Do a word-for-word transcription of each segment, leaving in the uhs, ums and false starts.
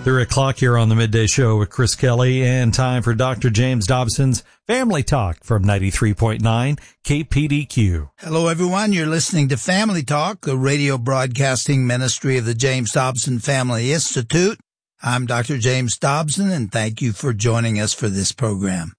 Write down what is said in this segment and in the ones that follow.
Three o'clock here on the Midday Show with Chris Kelly, and time for Doctor James Dobson's Family Talk from ninety-three point nine K P D Q. Hello, everyone. You're listening to Family Talk, a radio broadcasting ministry of the James Dobson Family Institute. I'm Doctor James Dobson, and thank you for joining us for this program.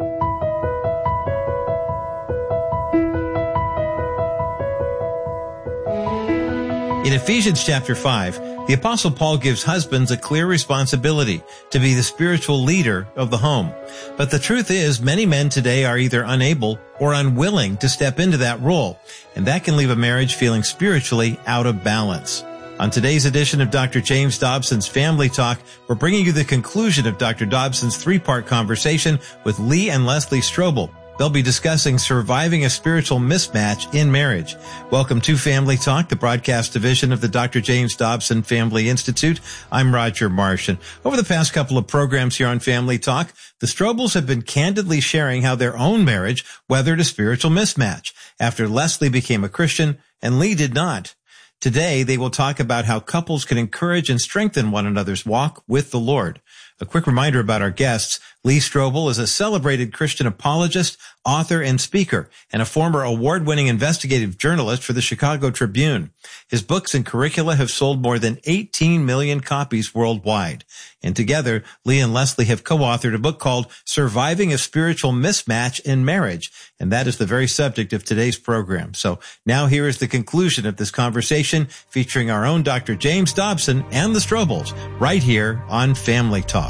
In Ephesians chapter five, the Apostle Paul gives husbands a clear responsibility to be the spiritual leader of the home. But the truth is, many men today are either unable or unwilling to step into that role, and that can leave a marriage feeling spiritually out of balance. On today's edition of Doctor James Dobson's Family Talk, we're bringing you the conclusion of Doctor Dobson's three-part conversation with Lee and Leslie Strobel. They'll be discussing surviving a spiritual mismatch in marriage. Welcome to Family Talk, the broadcast division of the Doctor James Dobson Family Institute. I'm Roger Marsh, and over the past couple of programs here on Family Talk, the Strobels have been candidly sharing how their own marriage weathered a spiritual mismatch after Leslie became a Christian and Lee did not. Today, they will talk about how couples can encourage and strengthen one another's walk with the Lord. A quick reminder about our guests. Lee Strobel is a celebrated Christian apologist, author, and speaker, and a former award-winning investigative journalist for the Chicago Tribune. His books and curricula have sold more than eighteen million copies worldwide. And together, Lee and Leslie have co-authored a book called Surviving a Spiritual Mismatch in Marriage, and that is the very subject of today's program. So now here is the conclusion of this conversation featuring our own Doctor James Dobson and the Strobels right here on Family Talk.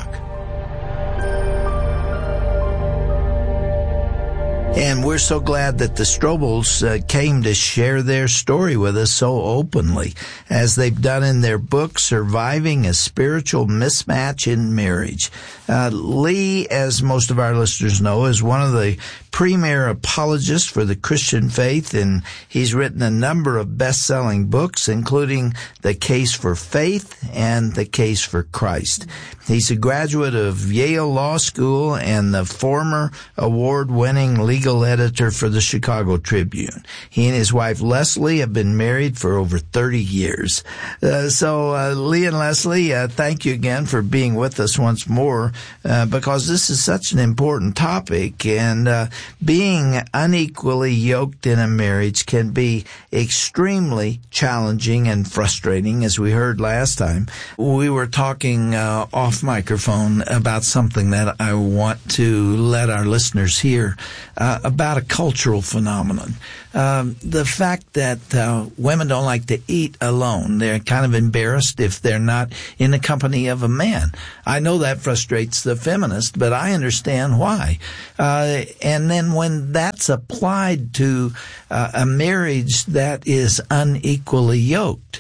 And we're so glad that the Strobels uh, came to share their story with us so openly, as they've done in their book, Surviving a Spiritual Mismatch in Marriage. Uh, Lee, as most of our listeners know, is one of the premier apologists for the Christian faith, and he's written a number of best-selling books, including The Case for Faith and The Case for Christ. He's a graduate of Yale Law School and the former award-winning legal editor for the Chicago Tribune. He and his wife Leslie have been married for over thirty years. Uh, so, uh, Lee and Leslie, uh, thank you again for being with us once more, uh, because this is such an important topic, and uh, being unequally yoked in a marriage can be extremely challenging and frustrating, as we heard last time. We were talking uh, off microphone about something that I want to let our listeners hear uh, about a cultural phenomenon. Um, the fact that uh, women don't like to eat alone. They're kind of embarrassed if they're not in the company of a man. I know that frustrates the feminist, but I understand why. Uh, and then when that's applied to uh, a marriage that is unequally yoked,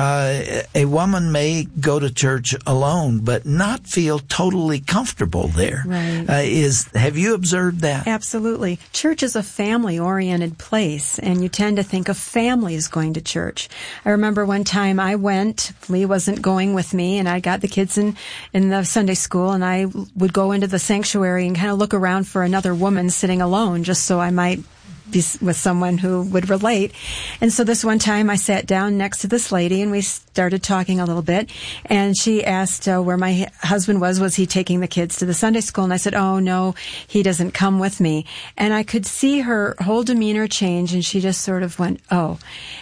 Uh, a woman may go to church alone, but not feel totally comfortable there. Right. Uh, is have you observed that? Absolutely. Church is a family-oriented place, and you tend to think of families going to church. I remember one time I went, Lee wasn't going with me, and I got the kids in, in the Sunday school, and I would go into the sanctuary and kind of look around for another woman sitting alone, just so I might be with someone who would relate. And so this one time I sat down next to this lady and we started talking a little bit, and she asked uh, where my husband was. Was he taking the kids to the Sunday school? And I said, oh no, he doesn't come with me. And I could see her whole demeanor change, and she just sort of went, oh.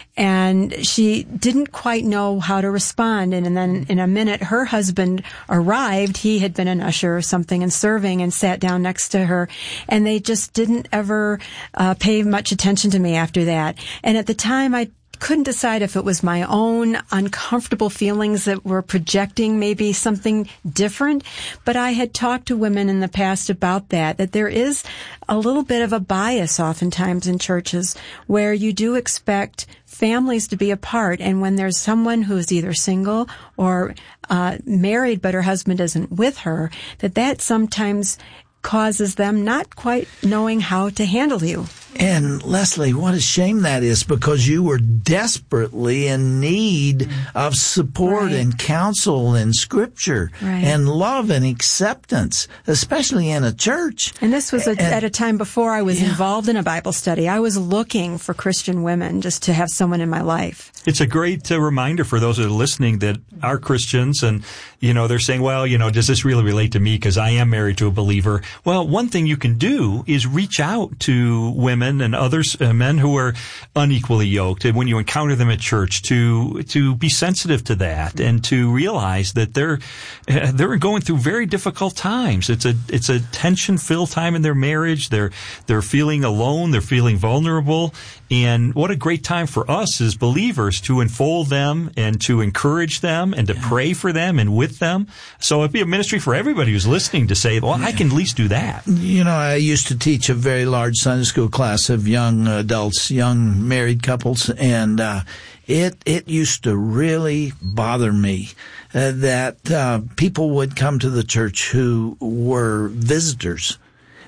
And she didn't quite know how to respond. And, and then in a minute, her husband arrived. He had been an usher or something and serving, and sat down next to her. And they just didn't ever uh, pay much attention to me after that. And at the time, I couldn't decide if it was my own uncomfortable feelings that were projecting maybe something different. But I had talked to women in the past about that, that there is a little bit of a bias oftentimes in churches where you do expect families to be apart. And when there's someone who's either single or uh, married, but her husband isn't with her, that that sometimes causes them not quite knowing how to handle you. And Leslie, what a shame that is, because you were desperately in need of support Right. and counsel and scripture Right. and love and acceptance, especially in a church. And this was a, And- at a time before I was Yeah. involved in a Bible study. I was looking for Christian women just to have someone in my life. It's a great uh, reminder for those that are listening that are Christians and, you know, they're saying, well, you know, does this really relate to me because I am married to a believer? Well, one thing you can do is reach out to women and others, uh, men who are unequally yoked, and when you encounter them at church, to to be sensitive to that and to realize that they're uh, they're going through very difficult times. It's a it's a tension-filled time in their marriage. They're they're feeling alone. They're feeling vulnerable. And what a great time for us as believers to enfold them and to encourage them and to pray for them and with them. So it'd be a ministry for everybody who's listening to say, well, I can at least do that. You know, I used to teach a very large Sunday school class of young adults, young married couples, and uh, it it used to really bother me uh, that uh, people would come to the church who were visitors,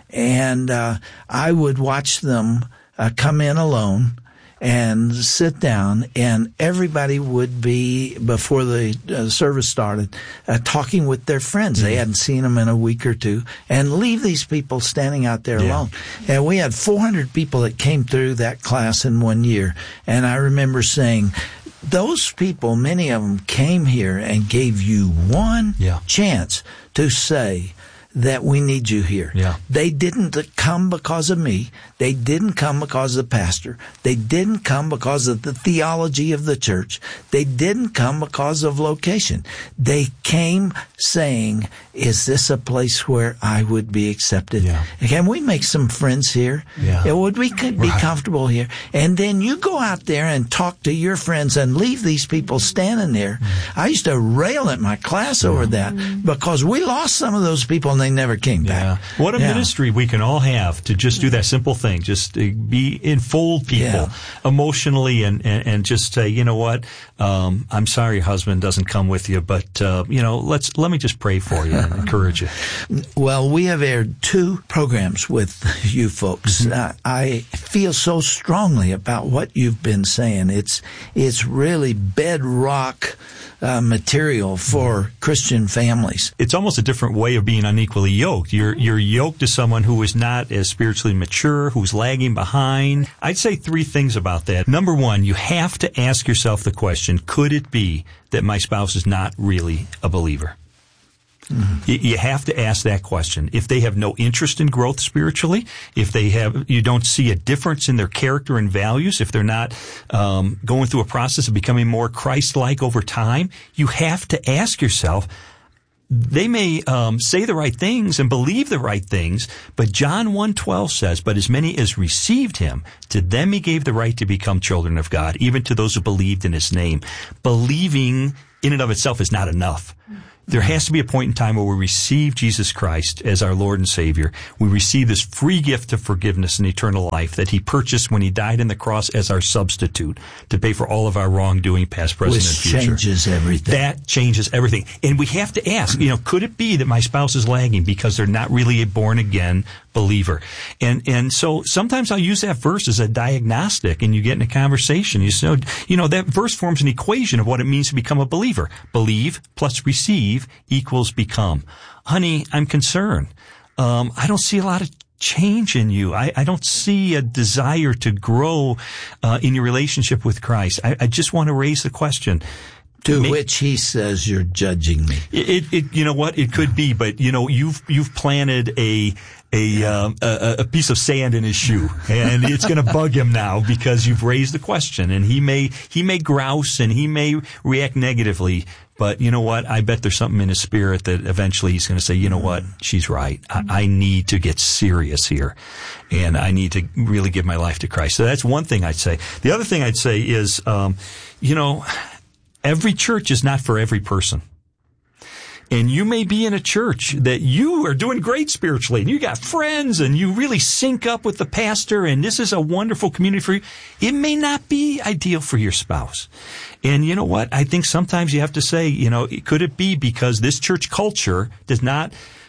and uh, I would watch them uh, come in alone and sit down, and everybody would be, before the uh, service started, uh, talking with their friends. They hadn't seen them in a week or two, and leave these people standing out there Yeah. alone. And we had four hundred people that came through that class in one year, and I remember saying, those people, many of them came here and gave you one Yeah. chance to say that we need you here. Yeah. They didn't come because of me. They didn't come because of the pastor. They didn't come because of the theology of the church. They didn't come because of location. They came saying, is this a place where I would be accepted? Yeah. Can we make some friends here? Yeah. Would we could be Right. comfortable here? And then you go out there and talk to your friends and leave these people standing there. Mm-hmm. I used to rail at my class over that because we lost some of those people and they never came Yeah. back. What a Yeah. ministry we can all have to just do that simple thing. Just uh, be, enfold people Yeah. emotionally and, and, and just say, you know what, um, I'm sorry your husband doesn't come with you, but, uh, you know, let's, let me just pray for you and encourage you. Well, we have aired two programs with you folks. Mm-hmm. Uh, I feel so strongly about what you've been saying. It's it's really bedrock uh, material for Christian families. It's almost a different way of being unequally yoked. You're you're yoked to someone who is not as spiritually mature, who's lagging behind. I'd say three things about that. Number one, you have to ask yourself the question, could it be that my spouse is not really a believer? Mm-hmm. You, you have to ask that question. If they have no interest in growth spiritually, if they have, you don't see a difference in their character and values, if they're not um, going through a process of becoming more Christ-like over time, you have to ask yourself, they may um, say the right things and believe the right things, but John one twelve says, but as many as received him, to them he gave the right to become children of God, even to those who believed in his name. Believing in and of itself is not enough. There has to be a point in time where we receive Jesus Christ as our Lord and Savior. We receive this free gift of forgiveness and eternal life that he purchased when he died on the cross as our substitute to pay for all of our wrongdoing, past, present, Which and future. changes everything. That changes everything. And we have to ask, you know, could it be that my spouse is lagging because they're not really a born-again believer? And and so sometimes I'll use that verse as a diagnostic, and you get in a conversation. You say, you know, that verse forms an equation of what it means to become a believer. Believe plus receive equals become. Honey, I'm concerned. Um, I don't see a lot of change in you. I, I don't see a desire to grow uh, in your relationship with Christ. I, I just want to raise the question. To May- which he says, you're judging me. It, it, it, you know what? It could be, but you know, you've you've planted a a um, a, a piece of sand in his shoe, and it's going to bug him now because you've raised the question, and he may he may grouse and he may react negatively. But you know what? I bet there's something in his spirit that eventually he's going to say, you know what? She's right. I, I need to get serious here, and I need to really give my life to Christ. So that's one thing I'd say. The other thing I'd say is, um, you know, every church is not for every person. And you may be in a church that you are doing great spiritually, and you got friends, and you really sync up with the pastor, and this is a wonderful community for you. It may not be ideal for your spouse. And you know what? I think sometimes you have to say, you know, could it be because this church culture does not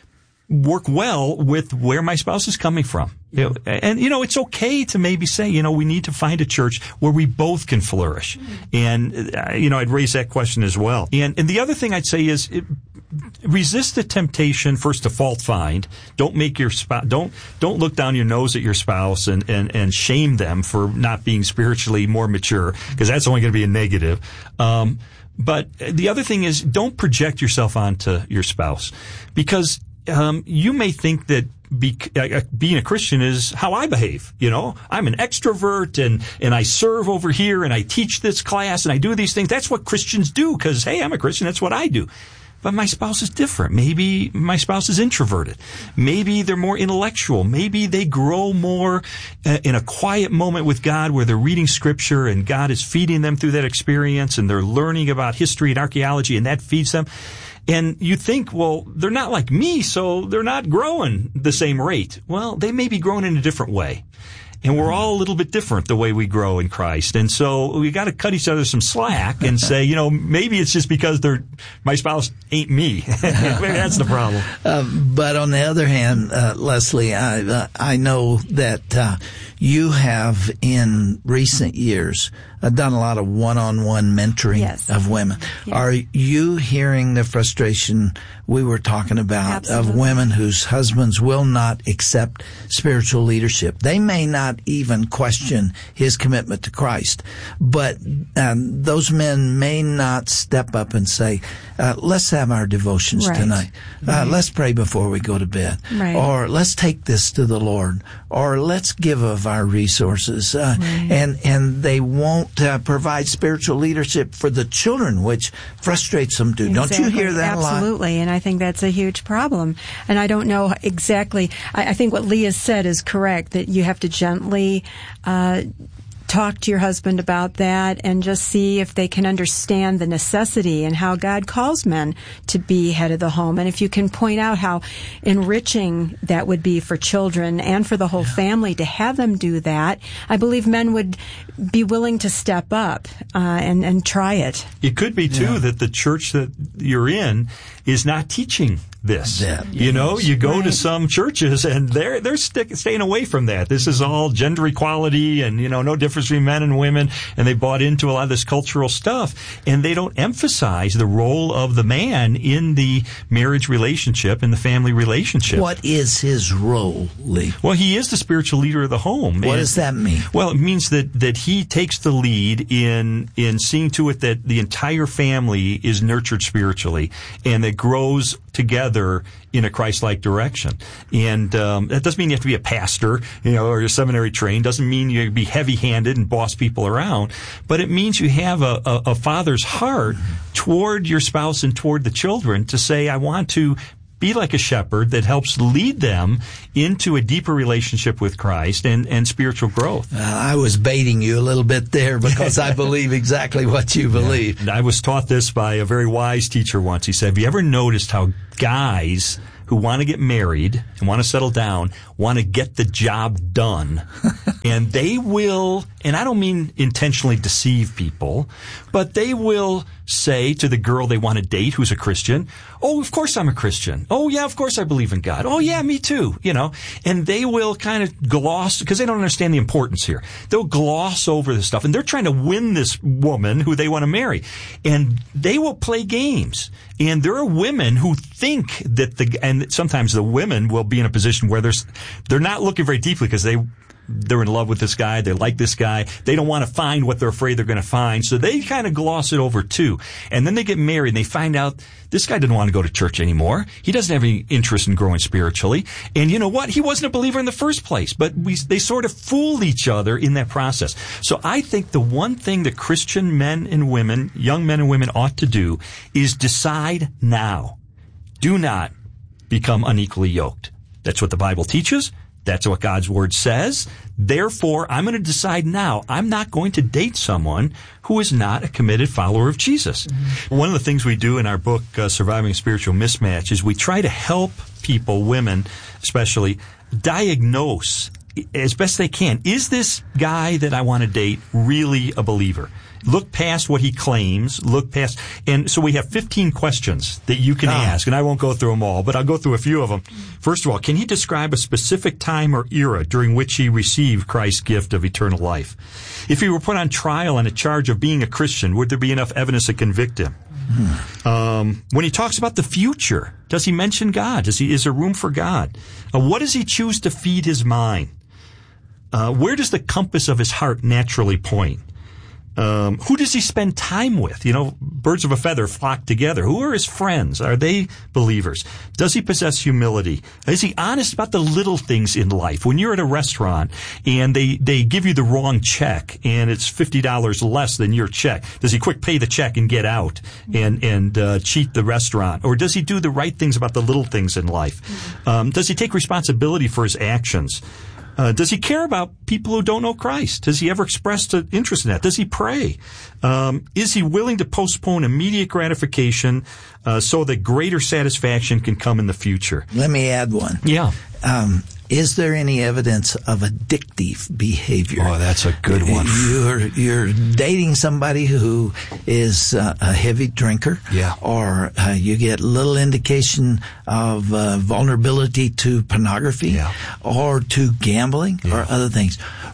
work well with where my spouse is coming from. You know, and, you know, it's okay to maybe say, you know, we need to find a church where we both can flourish. And, uh, you know, I'd raise that question as well. And, and the other thing I'd say is it, resist the temptation, first, to fault find. Don't make your spouse, don't, don't look down your nose at your spouse and, and, and shame them for not being spiritually more mature, because that's only going to be a negative. Um, but the other thing is, don't project yourself onto your spouse, because Um, you may think that be, uh, being a Christian is how I behave. You know, I'm an extrovert and, and I serve over here and I teach this class and I do these things. That's what Christians do because, hey, I'm a Christian. That's what I do. But my spouse is different. Maybe my spouse is introverted. Maybe they're more intellectual. Maybe they grow more uh, in a quiet moment with God where they're reading Scripture and God is feeding them through that experience and they're learning about history and archaeology and that feeds them. And you think, well, they're not like me, so they're not growing the same rate. Well, they may be growing in a different way. And we're all a little bit different the way we grow in Christ. And so we got to cut each other some slack and say, you know, maybe it's just because they're, my spouse ain't me. Maybe that's the problem. Uh, but on the other hand, uh, Leslie, I, uh, I know that, uh, you have in recent years uh, done a lot of one-on-one mentoring yes. of women. Yes. Are you hearing the frustration we were talking about Absolutely. of women whose husbands will not accept spiritual leadership? They may not even question his commitment to Christ, but um, those men may not step up and say, uh, let's have our devotions right. tonight. Uh, right. Let's pray before we go to bed. Right. Or let's take this to the Lord. Or let's give of our resources. Uh, right. and, and they won't uh, provide spiritual leadership for the children, which frustrates them too. Exactly. Don't you hear that Absolutely. a lot? Absolutely. And I think that's a huge problem. And I don't know exactly. I, I think what Leah said is correct, that you have to gently uh, talk to your husband about that and just see if they can understand the necessity and how God calls men to be head of the home. And if you can point out how enriching that would be for children and for the whole yeah. family to have them do that, I believe men would be willing to step up uh, and, and try it. It could be, too, yeah. that the church that you're in is not teaching this. That you know, you go right. to some churches and they're they're stick, staying away from that. This is all gender equality and, you know, no difference between men and women, and they bought into a lot of this cultural stuff, and they don't emphasize the role of the man in the marriage relationship and the family relationship. What is his role, Lee? Well, he is the spiritual leader of the home. What and, does that mean? Well, it means that, that he takes the lead in in seeing to it that the entire family is nurtured spiritually and that grows together in a Christ-like direction. And um, that doesn't mean you have to be a pastor, you know, or you're seminary trained. Doesn't mean you be heavy-handed and boss people around. But it means you have a, a, a father's heart toward your spouse and toward the children to say, I want to be like a shepherd that helps lead them into a deeper relationship with Christ and, and spiritual growth. Uh, I was baiting you a little bit there because I believe exactly what you believe. Yeah. I was taught this by a very wise teacher once. He said, have you ever noticed how guys who want to get married and want to settle down want to get the job done? And they will, and I don't mean intentionally deceive people, but they will say to the girl they want to date who's a Christian, oh, of course I'm a Christian. Oh, yeah, of course I believe in God. Oh, yeah, me too, you know. And they will kind of gloss, because they don't understand the importance here. They'll gloss over this stuff, and they're trying to win this woman who they want to marry. And they will play games. And there are women who think that the, and sometimes the women will be in a position where there's, they're not looking very deeply because they, they're in love with this guy, they like this guy, they don't want to find what they're afraid they're going to find, so they kind of gloss it over too. And then they get married and they find out this guy didn't want to go to church anymore, he doesn't have any interest in growing spiritually, and you know what, he wasn't a believer in the first place, but we, they sort of fooled each other in that process. So I think the one thing that Christian men and women, young men and women ought to do is decide now. Do not become unequally yoked. That's what the Bible teaches. That's what God's Word says. Therefore, I'm going to decide now I'm not going to date someone who is not a committed follower of Jesus. Mm-hmm. One of the things we do in our book, uh, Surviving a Spiritual Mismatch, is we try to help people, women especially, diagnose as best they can, is this guy that I want to date really a believer? Look past what he claims. Look past, and so we have fifteen questions that you can oh. ask, and I won't go through them all, but I'll go through a few of them. First of all, can he describe a specific time or era during which he received Christ's gift of eternal life? If he were put on trial on a charge of being a Christian, would there be enough evidence to convict him? Hmm. Um, when he talks about the future, does he mention God? Does he, is there room for God? Uh, what does he choose to feed his mind? Uh, where does the compass of his heart naturally point? Um, who does he spend time with? You know, birds of a feather flock together. Who are his friends? Are they believers? Does he possess humility? Is he honest about the little things in life? When you're at a restaurant and they, they give you the wrong check and it's fifty dollars less than your check, does he quick pay the check and get out and, and, uh, cheat the restaurant? Or does he do the right things about the little things in life? Um, does he take responsibility for his actions? Uh, does he care about people who don't know Christ? Has he ever expressed an interest in that? Does he pray? Um, is he willing to postpone immediate gratification uh, so that greater satisfaction can come in the future? Let me add one. Yeah. Um, is there any evidence of addictive behavior? Oh, that's a good one. You're you're dating somebody who is uh, a heavy drinker, yeah, or uh, you get little indication of uh, vulnerability to pornography, yeah, or to gambling, yeah, or other things.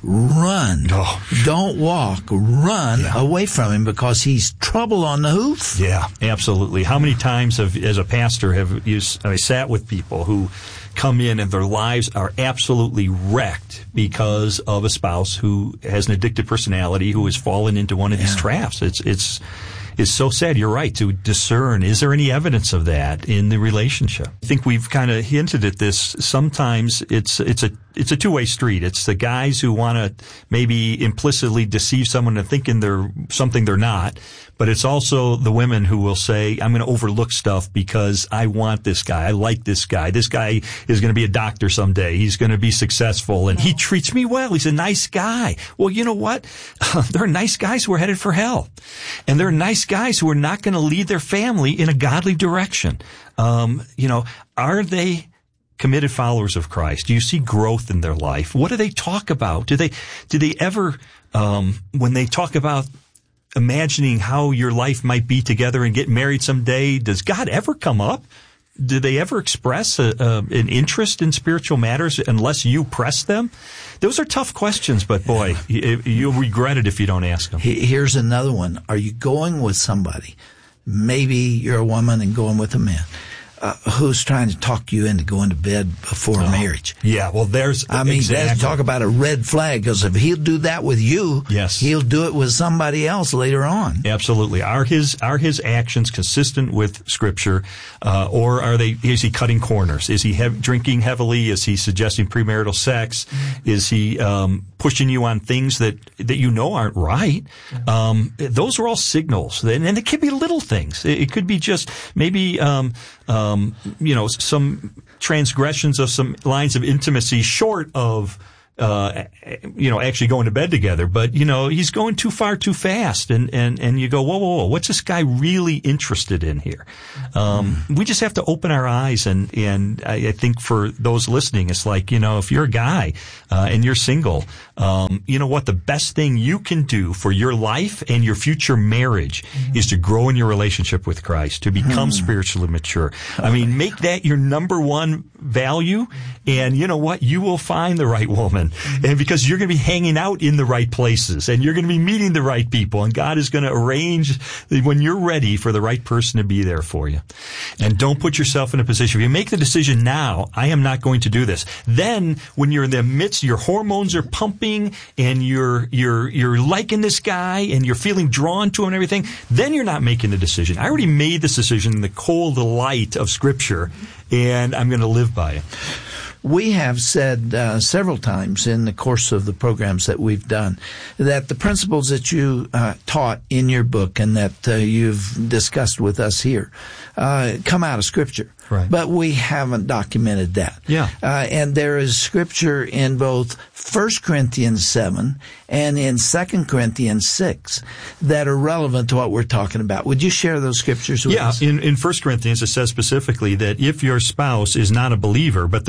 Run. Oh. Don't walk. Run yeah. away from him because he's trouble on the hoof. Yeah, absolutely. How many times have, as a pastor, have you I sat with people who come in and their lives are absolutely wrecked because of a spouse who has an addictive personality who has fallen into one of yeah. these traps. It's, it's, it's so sad. You're right to discern. Is there any evidence of that in the relationship? I think we've kind of hinted at this. Sometimes it's, it's a, it's a two-way street. It's the guys who want to maybe implicitly deceive someone into thinking they're something they're not. But it's also the women who will say, I'm going to overlook stuff because I want this guy. I like this guy. This guy is going to be a doctor someday. He's going to be successful and he treats me well. He's a nice guy. Well, you know what? There are nice guys who are headed for hell. And there are nice guys who are not going to lead their family in a godly direction. Um, you know, are they committed followers of Christ? Do you see growth in their life? What do they talk about? Do they, do they ever, um, when they talk about imagining how your life might be together and get married someday, does God ever come up? Do they ever express a, a, an interest in spiritual matters unless you press them? Those are tough questions, but boy, you, you'll regret it if you don't ask them. Here's another one. Are you going with somebody? Maybe you're a woman and going with a man. Uh, who's trying to talk you into going to bed before oh, marriage? Yeah, well, there's. I mean, exactly. Let's talk about a red flag, because if he'll do that with you, yes, he'll do it with somebody else later on. Absolutely. Are his are his actions consistent with Scripture, uh, or are they? Is he cutting corners? Is he hev- drinking heavily? Is he suggesting premarital sex? Is he um, pushing you on things that that you know aren't right? Um, those are all signals, and, and it could be little things. It, it could be just maybe. Um, Um, you know, some transgressions of some lines of intimacy short of, uh, you know, actually going to bed together. But, you know, he's going too far too fast. And, and, and you go, whoa, whoa, whoa, what's this guy really interested in here? Um, we just have to open our eyes. And, and I, I think for those listening, it's like, you know, if you're a guy, uh, and you're single, um, you know what? The best thing you can do for your life and your future marriage mm-hmm. is to grow in your relationship with Christ, to become mm-hmm. spiritually mature. I mean, make that your number one value. And you know what? You will find the right woman. And because you're going to be hanging out in the right places and you're going to be meeting the right people, and God is going to arrange when you're ready for the right person to be there for you. And don't put yourself in a position. If you make the decision now, I am not going to do this. Then when you're in the midst, your hormones are pumping and you're, you're, you're liking this guy and you're feeling drawn to him and everything, then you're not making the decision. I already made this decision in the cold light of Scripture, and I'm going to live by it. We have said uh, several times in the course of the programs that we've done that the principles that you uh, taught in your book and that uh, you've discussed with us here uh, come out of Scripture. Right. But we haven't documented that. Yeah. Uh, and there is Scripture in both First Corinthians seven and in Second Corinthians six that are relevant to what we're talking about. Would you share those Scriptures with yeah, us? Yeah, in, in First Corinthians it says specifically that if your spouse is not a believer, but they're willing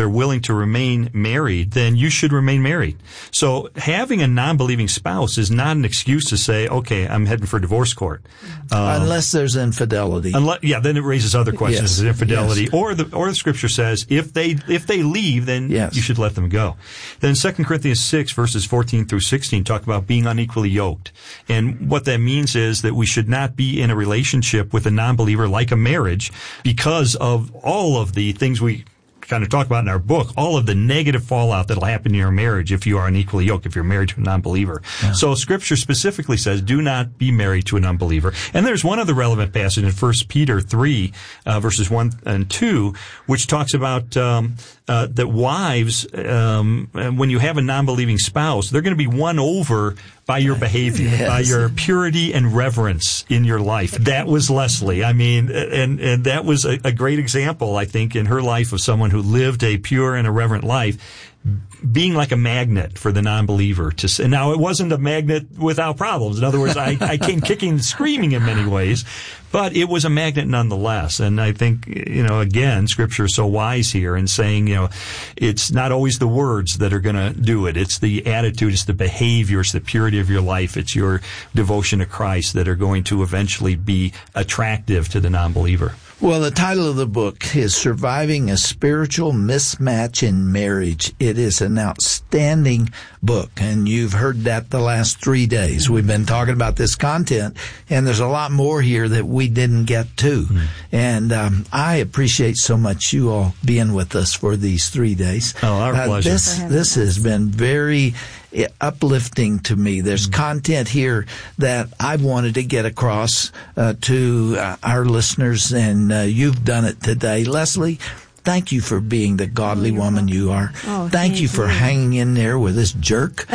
to remain married, then you should remain married. So having a non-believing spouse is not an excuse to say, okay, I'm heading for divorce court. Um, unless there's infidelity. Unless, yeah, then it raises other questions, yes, infidelity. Yes. Or the or the scripture says, if they if they leave, then yes. you should let them go. Then Second Corinthians six, verses fourteen through sixteen, talk about being unequally yoked. And what that means is that we should not be in a relationship with a non-believer like a marriage because of all of the things we kind of talk about in our book, all of the negative fallout that'll happen in your marriage if you are unequally yoked, if you're married to a non-believer. Yeah. So Scripture specifically says, do not be married to an unbeliever. And there's one other relevant passage in First Peter three, uh, verses one and two, which talks about um, uh, that wives, um, when you have a non-believing spouse, they're going to be won over by your behavior, yes. by your purity and reverence in your life. That was Leslie. I mean, and, and that was a, a great example, I think, in her life of someone who lived a pure and a reverent life, being like a magnet for the non-believer. To, and now it wasn't a magnet without problems. In other words, I, I came kicking and screaming in many ways, but it was a magnet nonetheless. And I think, you know, again, Scripture is so wise here in saying, you know, it's not always the words that are going to do it. It's the attitude, it's the behavior, it's the purity of your life, it's your devotion to Christ that are going to eventually be attractive to the non-believer. Well, the title of the book is Surviving a Spiritual Mismatch in Marriage. It is an outstanding book, and you've heard that the last three days. We've been talking about this content, and there's a lot more here that we didn't get to. Mm. And um, I appreciate so much you all being with us for these three days. Oh, our uh, pleasure. This, this has been very uplifting to me. There's mm-hmm. content here that I've wanted to get across uh, to uh, our listeners, and uh, you've done it today. Leslie, thank you for being the godly oh, woman you are. Oh, thank, thank you you for hanging in there with this jerk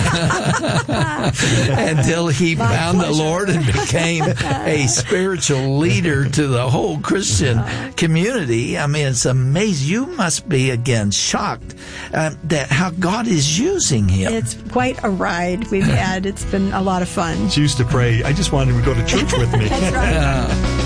until he My found pleasure. the Lord and became a spiritual leader to the whole Christian community. I mean, it's amazing. You must be, again, shocked uh, that how God is using him. It's quite a ride we've had. It's been a lot of fun. She used to pray, I just wanted him to go to church with me. That's right. Yeah.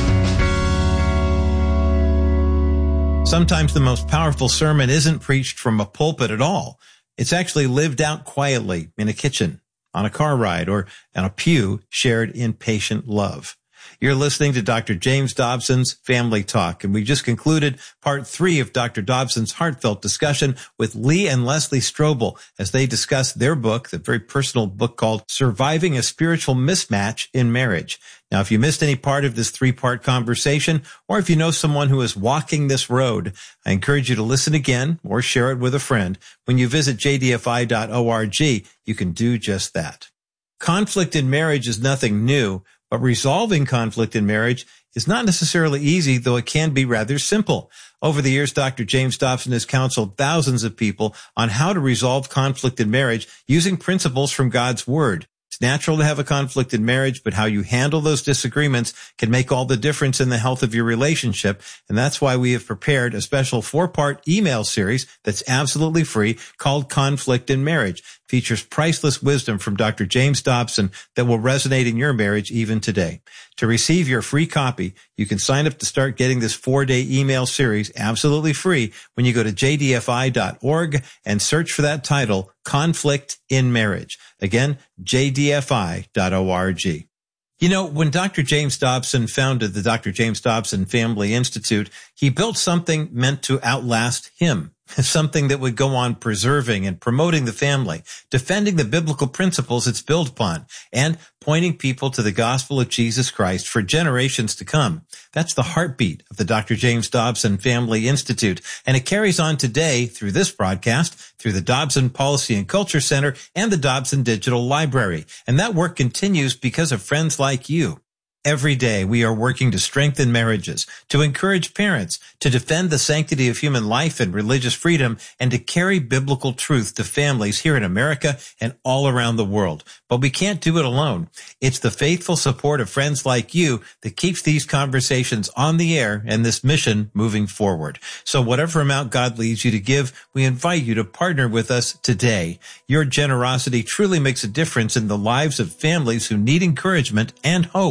Sometimes the most powerful sermon isn't preached from a pulpit at all. It's actually lived out quietly in a kitchen, on a car ride, or on a pew shared in patient love. You're listening to Doctor James Dobson's Family Talk, and we just concluded part three of Doctor Dobson's heartfelt discussion with Lee and Leslie Strobel as they discuss their book, the very personal book called Surviving a Spiritual Mismatch in Marriage. Now, if you missed any part of this three-part conversation, or if you know someone who is walking this road, I encourage you to listen again or share it with a friend. When you visit j d f i dot org, you can do just that. Conflict in marriage is nothing new, but resolving conflict in marriage is not necessarily easy, though it can be rather simple. Over the years, Doctor James Dobson has counseled thousands of people on how to resolve conflict in marriage using principles from God's Word. It's natural to have a conflict in marriage, but how you handle those disagreements can make all the difference in the health of your relationship. And that's why we have prepared a special four-part email series that's absolutely free called Conflict in Marriage. It features priceless wisdom from Doctor James Dobson that will resonate in your marriage even today. To receive your free copy, you can sign up to start getting this four-day email series absolutely free when you go to j d f i dot org and search for that title, Conflict in Marriage. Again, j d f i dot org. You know, when Doctor James Dobson founded the Doctor James Dobson Family Institute, he built something meant to outlast him. Something that would go on preserving and promoting the family, defending the biblical principles it's built upon, and pointing people to the gospel of Jesus Christ for generations to come. That's the heartbeat of the Doctor James Dobson Family Institute, and it carries on today through this broadcast, through the Dobson Policy and Culture Center, and the Dobson Digital Library. And that work continues because of friends like you. Every day we are working to strengthen marriages, to encourage parents, to defend the sanctity of human life and religious freedom, and to carry biblical truth to families here in America and all around the world. But we can't do it alone. It's the faithful support of friends like you that keeps these conversations on the air and this mission moving forward. So whatever amount God leads you to give, we invite you to partner with us today. Your generosity truly makes a difference in the lives of families who need encouragement and hope.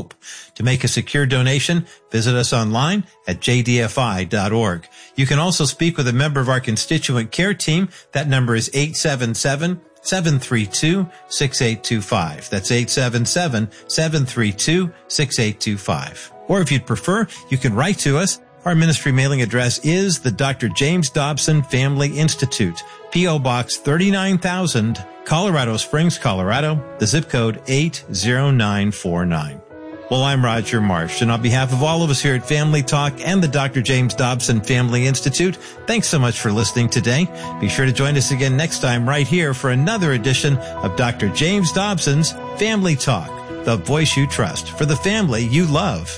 To make a secure donation, visit us online at j d f i dot org. You can also speak with a member of our constituent care team. That number is eight seven seven, seven three two, six eight two five. That's eight seven seven, seven three two, six eight two five. Or if you'd prefer, you can write to us. Our ministry mailing address is the Doctor James Dobson Family Institute, P O. Box thirty-nine thousand, Colorado Springs, Colorado, the zip code eight zero nine four nine. Well, I'm Roger Marsh, and on behalf of all of us here at Family Talk and the Doctor James Dobson Family Institute, thanks so much for listening today. Be sure to join us again next time right here for another edition of Doctor James Dobson's Family Talk, the voice you trust for the family you love.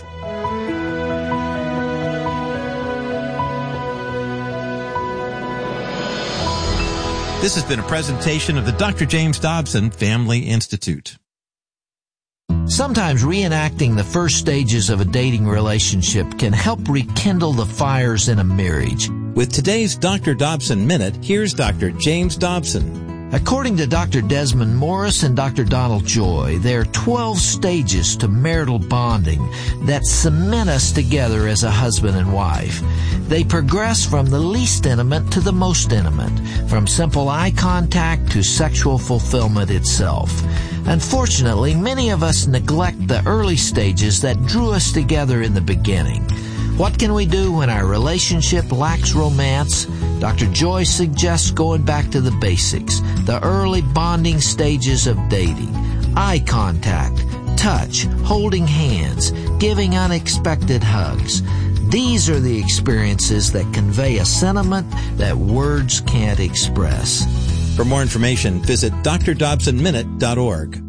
This has been a presentation of the Doctor James Dobson Family Institute. Sometimes reenacting the first stages of a dating relationship can help rekindle the fires in a marriage. With today's Doctor Dobson Minute, here's Doctor James Dobson. According to Doctor Desmond Morris and Doctor Donald Joy, there are twelve stages to marital bonding that cement us together as a husband and wife. They progress from the least intimate to the most intimate, from simple eye contact to sexual fulfillment itself. Unfortunately, many of us neglect the early stages that drew us together in the beginning. What can we do when our relationship lacks romance? Doctor Joy suggests going back to the basics, the early bonding stages of dating. Eye contact, touch, holding hands, giving unexpected hugs. These are the experiences that convey a sentiment that words can't express. For more information, visit d r dobson minute dot org.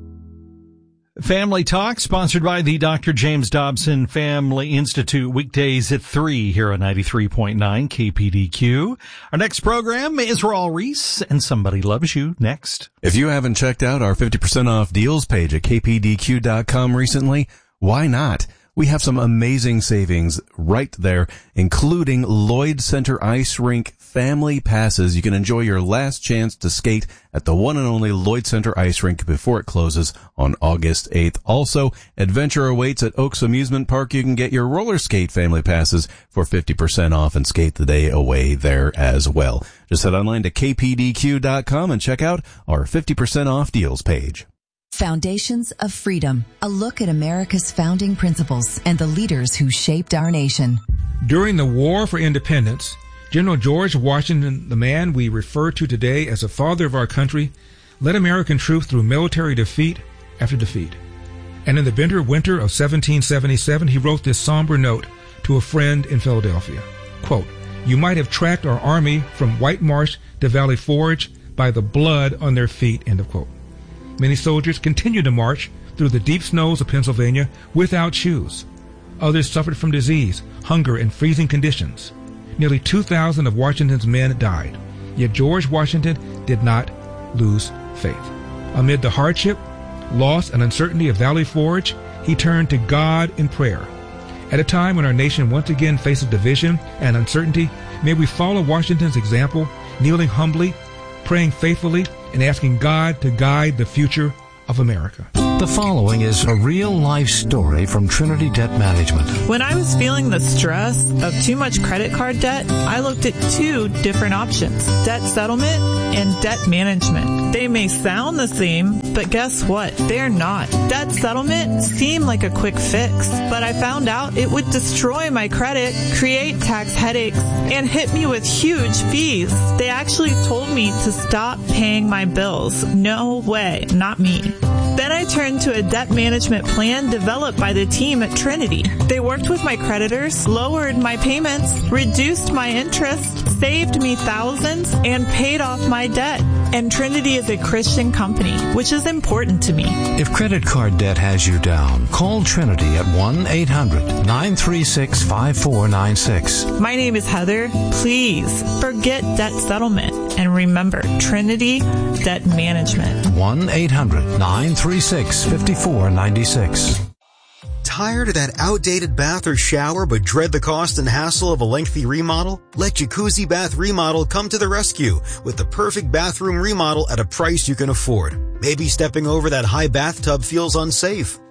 Family Talk, sponsored by the Doctor James Dobson Family Institute, weekdays at three here on ninety-three point nine K P D Q. Our next program is Raul Reese and Somebody Loves You next. If you haven't checked out our fifty percent off deals page at k p d q dot com recently, why not? We have some amazing savings right there, including Lloyd Center Ice Rink family passes. You can enjoy your last chance to skate at the one and only Lloyd Center Ice Rink before it closes on August eighth. Also, adventure awaits at Oaks Amusement Park. You can get your roller skate family passes for fifty percent off and skate the day away there as well. Just head online to k p d q dot com and check out our fifty percent off deals page. Foundations of Freedom, a look at America's founding principles and the leaders who shaped our nation. During the War for Independence, General George Washington, the man we refer to today as the father of our country, led American troops through military defeat after defeat. And in the bitter winter of seventeen seventy-seven, he wrote this somber note to a friend in Philadelphia. Quote, "You might have tracked our army from White Marsh to Valley Forge by the blood on their feet," end of quote. Many soldiers continued to march through the deep snows of Pennsylvania without shoes. Others suffered from disease, hunger, and freezing conditions. Nearly two thousand of Washington's men died. Yet George Washington did not lose faith. Amid the hardship, loss, and uncertainty of Valley Forge, he turned to God in prayer. At a time when our nation once again faces division and uncertainty, may we follow Washington's example, kneeling humbly, praying faithfully, and asking God to guide the future of America. The following is a real-life story from Trinity Debt Management. When I was feeling the stress of too much credit card debt, I looked at two different options, debt settlement and debt management. They may sound the same, but guess what? They're not. Debt settlement seemed like a quick fix, but I found out it would destroy my credit, create tax headaches, and hit me with huge fees. They actually told me to stop paying my bills. No way, not me. Then I turned to a debt management plan developed by the team at Trinity. They worked with my creditors, lowered my payments, reduced my interest, saved me thousands, and paid off my debt. And Trinity is a Christian company, which is important to me. If credit card debt has you down, call Trinity at one eight hundred nine three six five four nine six. My name is Heather. Please forget debt settlement and remember Trinity Debt Management. one eight hundred nine three six five four nine six. Tired of that outdated bath or shower but dread the cost and hassle of a lengthy remodel? Let Jacuzzi Bath Remodel come to the rescue with the perfect bathroom remodel at a price you can afford. Maybe stepping over that high bathtub feels unsafe.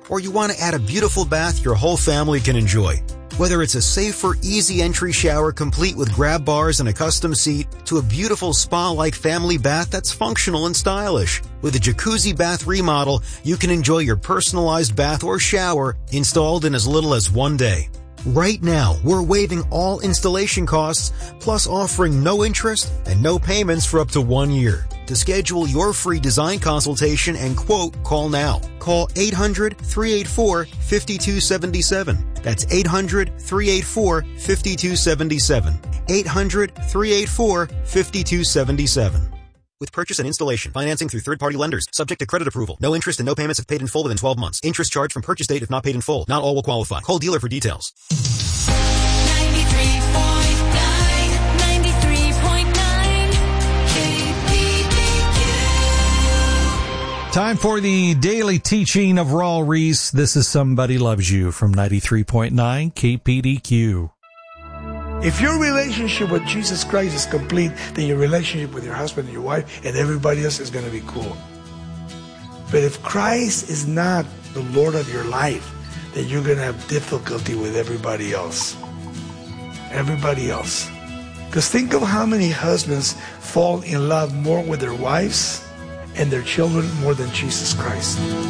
or you want to add a beautiful bath your whole family can enjoy. Whether it's a safer, easy entry shower complete with grab bars and a custom seat, to a beautiful spa-like family bath that's functional and stylish. With a jacuzzi bath remodel, you can enjoy your personalized bath or shower installed in as little as one day. Right now, we're waiving all installation costs, plus offering no interest and no payments for up to one year. To schedule your free design consultation and quote, call now. Call eight hundred, three eight four, five two seven seven. That's eight hundred, three eight four, five two seven seven. eight hundred, three eight four, five two seven seven. With purchase and installation, financing through third-party lenders, subject to credit approval. No interest and no payments if paid in full within twelve months. Interest charged from purchase date if not paid in full. Not all will qualify. Call dealer for details. ninety-three point nine, ninety-three point nine, K P D Q. Time for the daily teaching of Raul Ries. This is Somebody Loves You from ninety-three point nine K P D Q. If your relationship with Jesus Christ is complete, then your relationship with your husband and your wife and everybody else is going to be cool. But if Christ is not the Lord of your life, then you're going to have difficulty with everybody else. Everybody else. Because think of how many husbands fall in love more with their wives and their children more than Jesus Christ.